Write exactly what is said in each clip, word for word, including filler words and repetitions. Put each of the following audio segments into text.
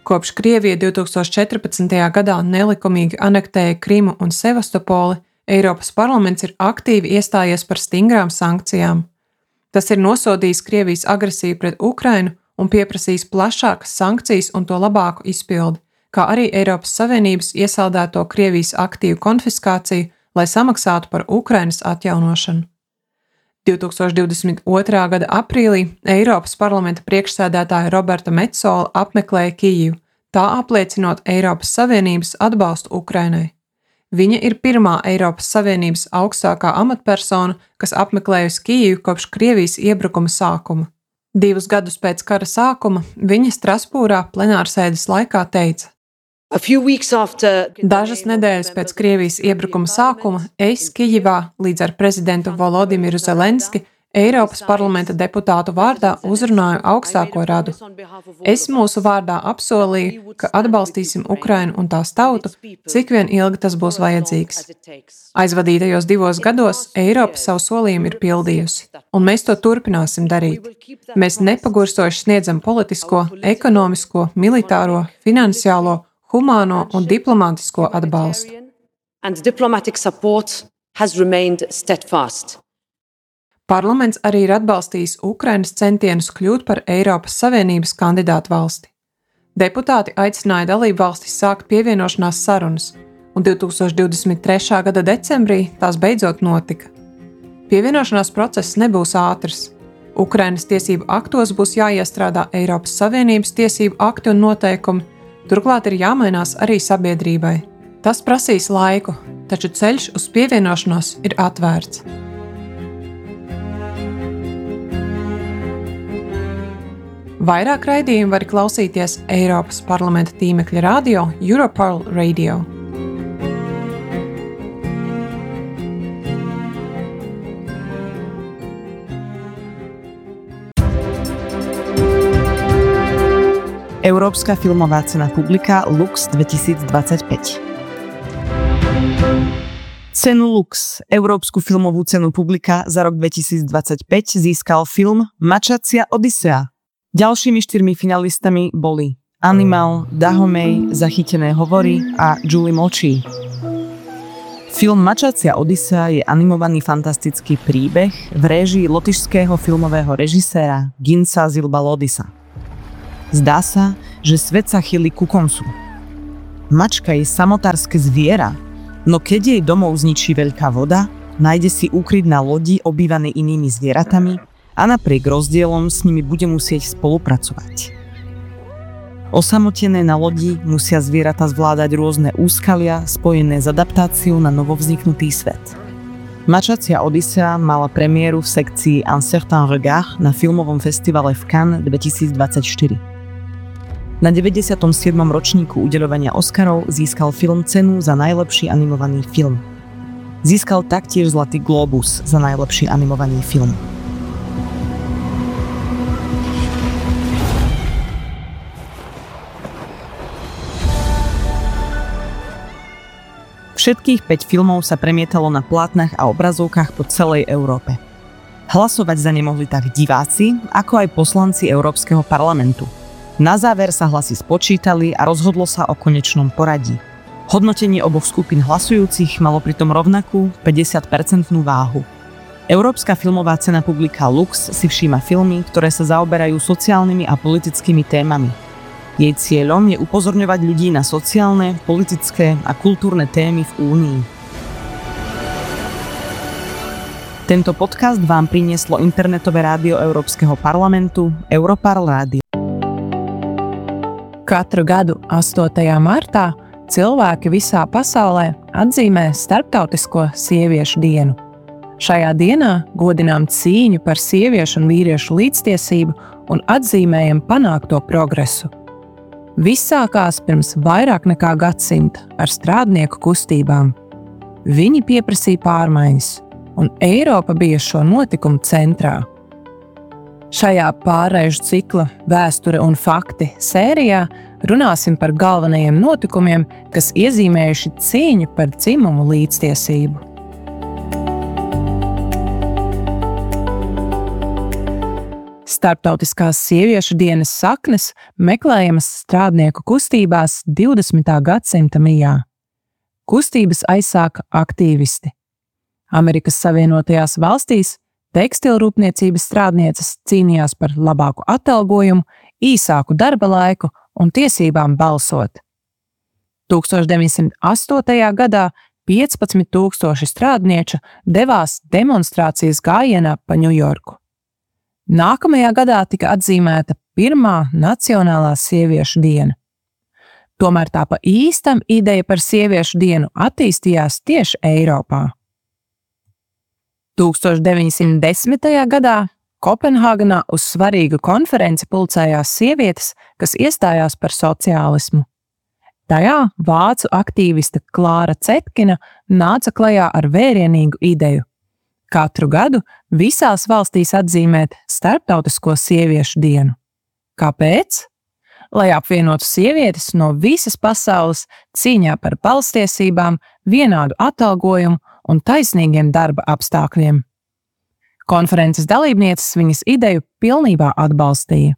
Kopš Krievija divtūkstoš četrpadsmitajā gadā nelikumīgi anektēja Krimu un Sevastopoli, Eiropas parlaments ir aktīvi iestājies par stingrām sankcijām. Tas ir nosodījis Krievijas agresiju pret Ukrainu un pieprasījis plašākas sankcijas un to labāku izpildi, kā arī Eiropas Savienības iesaldēto Krievijas aktīvu konfiskāciju, lai samaksātu par Ukrainas atjaunošanu. divtūkstoš divdesmit otrā gada aprīlī Eiropas parlamenta priekšsēdētāja Roberta Metsola apmeklēja Kijivu, tā apliecinot Eiropas Savienības atbalstu Ukrainai. Viņa ir pirmā Eiropas Savienības augstākā amatpersona, kas apmeklējusi Kijivu kopš Krievijas iebrukuma sākuma. Divus gadus pēc kara sākuma viņa Strasbūrā plenārsēdes laikā teica: Dažas nedēļas pēc Krievijas iebrukuma sākuma es Kijivā līdz ar prezidentu Volodimiru Zelenski Eiropas parlamenta deputātu vārdā uzrunāju augstāko radu. Es mūsu vārdā apsolīju, ka atbalstīsim Ukrainu un tās tautu, cik vien ilgi tas būs vajadzīgs. Aizvadītajos divos gados Eiropa savu solījumu ir pildījusi, un mēs to turpināsim darīt. Mēs nepagurstoši sniedzam politisko, ekonomisko, militāro, finansiālo, humāno un diplomātisko atbalstu. Parlaments arī ir atbalstījis Ukrainas centienus kļūt par Eiropas Savienības kandidātu valsti. Deputāti aicināja dalību valstis sākt pievienošanās sarunas, un divtūkstoš divdesmit trešā gada decembrī tās beidzot notika. Pievienošanās process nebūs ātrs. Ukrainas tiesību aktos būs jāiestrādā Eiropas Savienības tiesību akti un noteikumi, turklāt ir jāmainās arī sabiedrībai. Tas prasīs laiku, taču ceļš uz pievienošanos ir atvērts. Vairāk raidījumu var klausīties Eiropas parlamenta tīmekļa radio Europarl Radio. Európska filmová cena Publika Lux dvetisícdvadsaťpäť. Cenu Lux, Európsku filmovú cenu Publika za rok dvetisícdvadsaťpäť získal film Mačacia Odysea. Ďalšími štyrmi finalistami boli Animal, Dahomey, Zachytené hovory a Julie mlčí. Film Mačacia Odysea je animovaný fantastický príbeh v réžii lotyšského filmového režiséra Ginca Zilbalodisa. Zdá sa, že svet sa chýli ku koncu. Mačka je samotárske zviera, no keď jej domov zničí veľká voda, nájde si úkryt na lodi obývanej inými zvieratami a napriek rozdielom s nimi bude musieť spolupracovať. Osamotené na lodi musia zvieratá zvládať rôzne úskalia spojené s adaptáciou na novovzniknutý svet. Mačacia Odysea mala premiéru v sekcii Un certain regard na filmovom festivale v Cannes dvetisícdvadsaťštyri. Na deväťdesiatom siedmom ročníku udeľovania Oscarov získal film cenu za najlepší animovaný film. Získal taktiež Zlatý glóbus za najlepší animovaný film. Všetkých päť filmov sa premietalo na plátnach a obrazovkách po celej Európe. Hlasovať za ne mohli tak diváci, ako aj poslanci Európskeho parlamentu. Na záver sa hlasy spočítali a rozhodlo sa o konečnom poradí. Hodnotenie oboch skupín hlasujúcich malo pritom rovnakú päťdesiatpercentnú váhu. Európska filmová cena Publika Lux si všíma filmy, ktoré sa zaoberajú sociálnymi a politickými témami. Jej cieľom je upozorňovať ľudí na sociálne, politické a kultúrne témy v Únii. Tento podcast vám prinieslo internetové rádio Európskeho parlamentu Europarl Radio. Katru gadu astotajā martā cilvēki visā pasaulē atzīmē Starptautisko sieviešu dienu. Šajā dienā godinām cīņu par sieviešu un vīriešu līdztiesību un atzīmējam panākto progresu. Viss sākās pirms vairāk nekā gadsimta ar strādnieku kustībām. Viņi pieprasīja pārmaiņas, un Eiropa bija šo notikumu centrā. Šajā pārēžu cikla Vēsture un fakti sērijā runāsim par galvenajiem notikumiem, kas iezīmējuši cīņu par dzimumu līdztiesību. Starptautiskās sieviešu dienas saknes meklējamas strādnieku kustībās divdesmitā gadsimta mijā. Kustības aizsāka aktīvisti. Amerikas Savienotajās valstīs tekstilrūpniecības strādnieces cīnījās par labāku atalgojumu, īsāku darba laiku un tiesībām balsot. tūkstoš deviņsimt astotajā gadā piecpadsmit tūkstoši strādnieču devās demonstrācijas gājienā pa Ņujorku. Nākamajā gadā tika atzīmēta pirmā Nacionālā sieviešu diena. Tomēr tā pa īstam ideja par sieviešu dienu attīstījās tieši Eiropā. tūkstoš deviņsimt desmitajā gadā Kopenhāgenā uz svarīgu konferenci pulcējās sievietes, kas iestājās par sociālismu. Tajā vācu aktīviste Klāra Cetkina nāca klajā ar vērienīgu ideju – katru gadu visās valstīs atzīmēt Starptautisko sieviešu dienu. Kāpēc? Lai apvienotu sievietes no visas pasaules cīņā par balstiesībām, vienādu atalgojumu un taisnīgiem darba apstākļiem. Konferences dalībnieces viņas ideju pilnībā atbalstīja.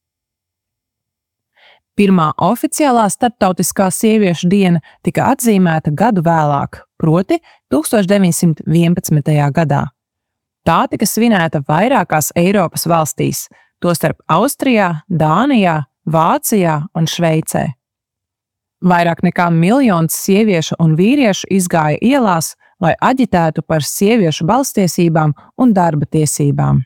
Pirmā oficiālā Starptautiskā sieviešu diena tika atzīmēta gadu vēlāk, proti tūkstoš deviņsimt vienpadsmitajā gadā. Tā tika svinēta vairākās Eiropas valstīs, tostarp Austrijā, Dānijā, Vācijā un Šveicē. Vairāk nekā miljons sieviešu un vīriešu izgāja ielās, lai aģitētu par sieviešu balstiesībām un darba tiesībām.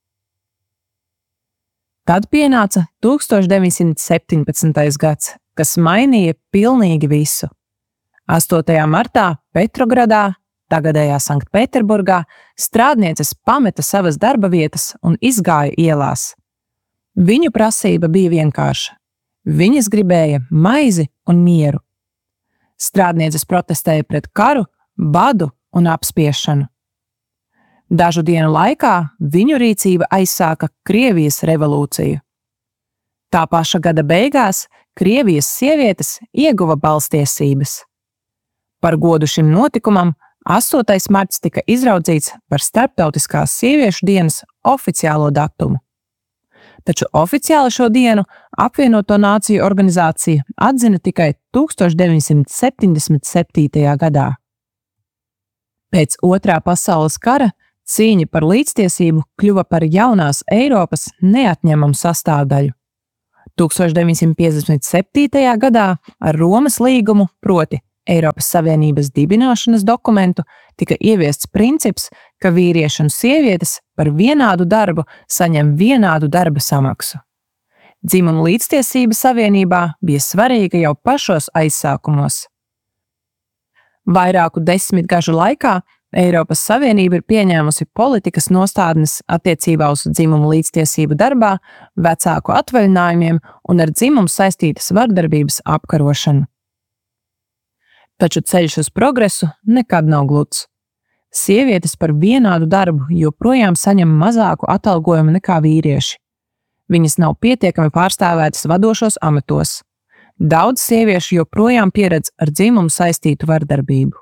Tad pienāca tūkstoš deviņsimt septiņpadsmitais gads, kas mainīja pilnīgi visu. astotajā martā Petrogradā, tagadējā Sanktpēterburgā, strādnieces pameta savas darba vietas un izgāja ielās. Viņu prasība bija vienkārša. Viņas gribēja maizi un mieru. Strādnieces protestēja pret karu, badu un apspiešanu. Dažu dienu laikā viņu rīcība aizsāka Krievijas revolūciju. Tā paša gada beigās Krievijas sievietes ieguva balstiesības. Par godu šim notikumam astotais marts tika izraudzīts par Starptautiskās sieviešu dienas oficiālo datumu. Taču oficiāli šo dienu apvienoto nāciju organizācija atzina tikai tūkstoš deviņsimt septiņdesmit septītajā gadā. Pēc Otrā pasaules kara cīņa par līdztiesību kļuva par jaunās Eiropas neatņemamu sastāvdaļu. tūkstoš deviņsimt piecdesmit septītajā gadā ar Romas līgumu, proti Eiropas Savienības dibināšanas dokumentu, tika ieviests princips, ka vīrieši un sievietes par vienādu darbu saņem vienādu darba samaksu. Dzimuma līdztiesība savienībā bija svarīga jau pašos aizsākumos. Vairāku desmitgažu laikā Eiropas Savienība ir pieņēmusi politikas nostādnes attiecībā uz dzimumu līdztiesību darbā, vecāku atvaļinājumiem un ar dzimumu saistītas vardarbības apkarošanu. Taču ceļš uz progresu nekad nav gluds. Sievietes par vienādu darbu joprojām saņem mazāku atalgojumu nekā vīrieši. Viņas nav pietiekami pārstāvētas vadošos amatos. Daudz sieviešu joprojām pieredz ar dzimumu saistītu vardarbību.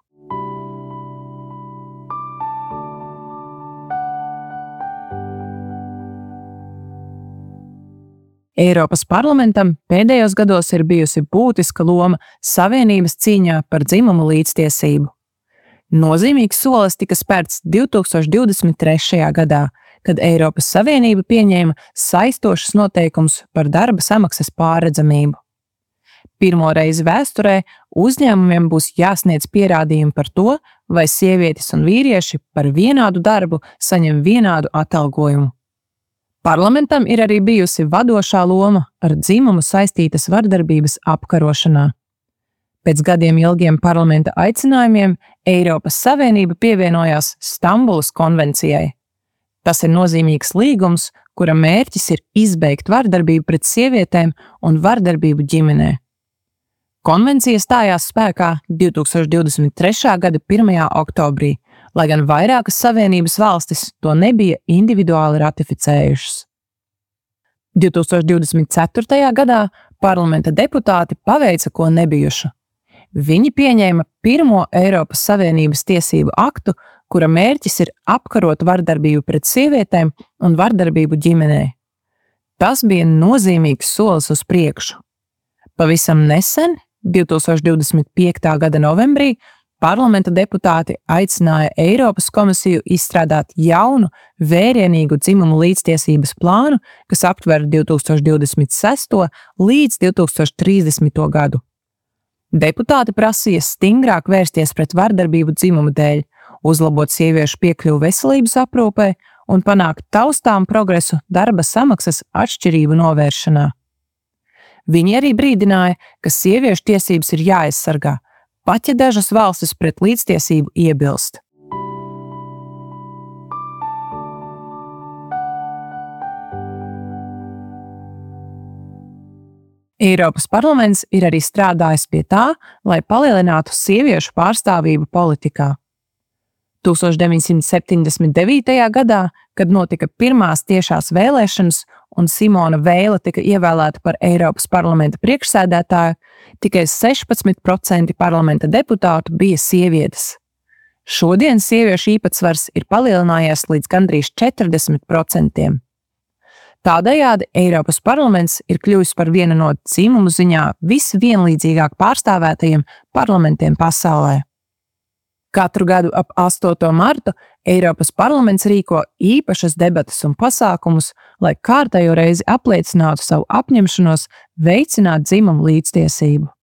Eiropas parlamentam pēdējos gados ir bijusi būtiska loma Savienības cīņā par dzimumu līdztiesību. Nozīmīgs solis tika spērts divtūkstoš divdesmit trešajā gadā, kad Eiropas Savienība pieņēma saistošus noteikumus par darba samaksas pārredzamību. Pirmo reizi vēsturē uzņēmumiem būs jāsniedz pierādījumi par to, vai sievietes un vīrieši par vienādu darbu saņem vienādu atalgojumu. Parlamentam ir arī bijusi vadošā loma ar dzimumu saistītas vardarbības apkarošanā. Pēc gadiem ilgiem parlamenta aicinājumiem Eiropas Savienība pievienojās Stambulas konvencijai. Tas ir nozīmīgs līgums, kura mērķis ir izbeigt vardarbību pret sievietēm un vardarbību ģimenē. Konvencija stājās spēkā divtūkstoš divdesmit trešā gada pirmajā oktobrī, lai gan vairākas Savienības valstis to nebija individuāli ratificējušas. divtūkstoš divdesmit ceturtajā gadā parlamenta deputāti paveica ko nebijušu. Viņi pieņēma pirmo Eiropas Savienības tiesību aktu, kura mērķis ir apkarot vardarbību pret sievietēm un vardarbību ģimenē. Tas bija nozīmīgs solis uz priekšu. Pavisam nesen, divtūkstoš divdesmit piekta gada novembrī, parlamenta deputāti aicināja Eiropas komisiju izstrādāt jaunu, vērienīgu dzimumu līdztiesības plānu, kas aptver divtūkstoš divdesmit sesto līdz divtūkstoš trīsdesmito gadu. Deputāti prasīja stingrāk vērsties pret vardarbību dzimumu dēļ, uzlabot sieviešu piekļuvi veselības aprūpei un panākt taustām progresu darba samaksas atšķirību novēršanā. Viņi arī brīdināja, ka sieviešu tiesības ir jāaizsargā, pat ja dažas valstis pret līdztiesību iebilst. Eiropas parlaments ir arī strādājis pie tā, lai palielinātu sieviešu pārstāvību politikā. tūkstoš deviņsimt septiņdesmit devītajā gadā, kad notika pirmās tiešās vēlēšanas un Simona Veile tika ievēlēta par Eiropas parlamenta priekšsēdētāju, tikai sešpadsmit procenti parlamenta deputātu bija sievietes. Šodien sieviešu īpatsvars ir palielinājies līdz gandrīz četrdesmit procentiem. Tādējādi Eiropas parlaments ir kļuvis par vienu no dzimumu ziņā visvienlīdzīgāk pārstāvētajiem parlamentiem pasaulē. Katru gadu ap astoto martu Eiropas parlaments rīko īpašas debates un pasākumus, lai kārtējo reizi apliecinātu savu apņemšanos veicināt dzimumu līdztiesību.